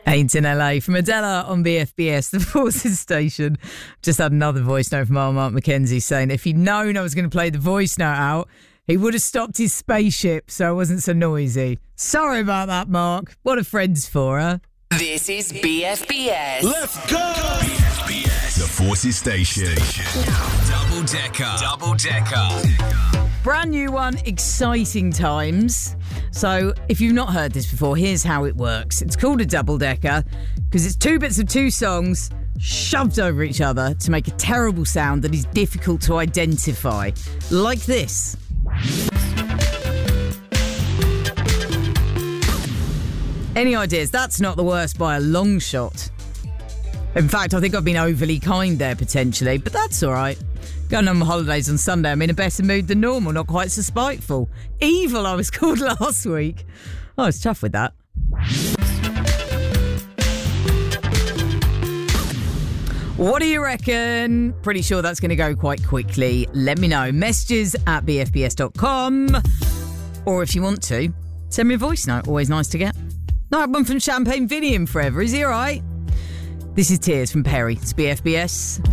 Ain't in LA from Adela on BFBS, the Forces station. Just had another voice note from Mark McKenzie saying if he'd known I was going to play the voice note out, he would have stopped his spaceship so it wasn't so noisy. Sorry about that, Mark. What are friends for, huh? This is BFBS. Let's go! BFBS, the Forces station. Double Decker. Brand new one, exciting times. So if you've not heard this before, here's how it works. It's called a double decker because it's two bits of two songs shoved over each other to make a terrible sound that is difficult to identify. Like this. Any ideas? That's not the worst by a long shot. In fact, I think I've been overly kind there potentially, but that's all right. Going on my holidays on Sunday, I'm in a better mood than normal, not quite so spiteful. Evil, I was called last week. I was tough with that. What do you reckon? Pretty sure that's going to go quite quickly. Let me know. Messages at bfbs.com. Or if you want to, send me a voice note. Always nice to get. Not had one from Champagne Vinny in forever. Is he all right? This is Tears from Perry. It's BFBS.